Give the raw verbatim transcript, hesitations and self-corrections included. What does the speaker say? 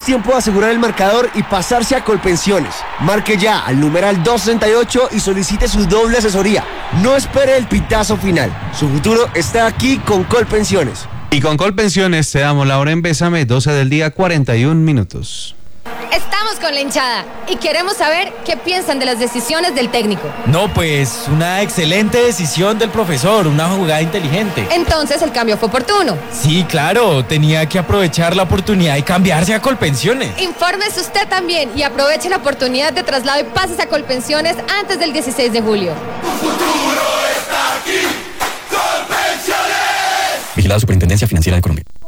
tiempo de asegurar el marcador y pasarse a Colpensiones. Marque ya al numeral doscientos sesenta y ocho y solicite su doble asesoría. No espere el pitazo final. Su futuro está aquí con Colpensiones. Y con Colpensiones te damos la hora en Bésame, doce del día, cuarenta y un minutos. Estamos con la hinchada y queremos saber qué piensan de las decisiones del técnico. No, pues una excelente decisión del profesor, una jugada inteligente. Entonces el cambio fue oportuno. Sí, claro, tenía que aprovechar la oportunidad y cambiarse a Colpensiones. Infórmese usted también y aproveche la oportunidad de traslado y pases a Colpensiones antes del dieciséis de julio. Tu futuro está aquí, Colpensiones. Vigilada Superintendencia Financiera de Colombia.